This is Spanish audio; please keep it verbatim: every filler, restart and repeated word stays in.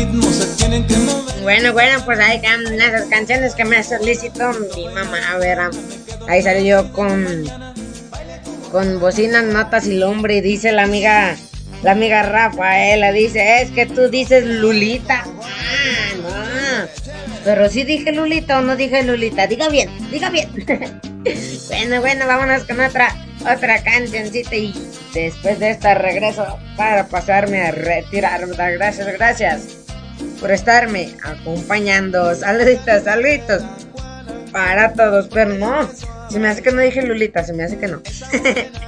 ritmo se tienen que mover. Bueno, bueno, pues ahí están esas canciones que me solicitó mi mamá. A ver, ahí salió con con bocinas, notas y lumbre. Y dice la amiga, la amiga Rafaela, dice, es que tú dices Lulita. Ah, no. Pero sí dije Lulita o no dije Lulita. Diga bien, diga bien. Bueno, bueno, vámonos con otra, otra cancioncita y después de esta regreso para pasarme a retirar. Gracias, gracias por estarme acompañando. Saluditos, saluditos para todos. Pero no, se me hace que no dije Lulita, se me hace que no.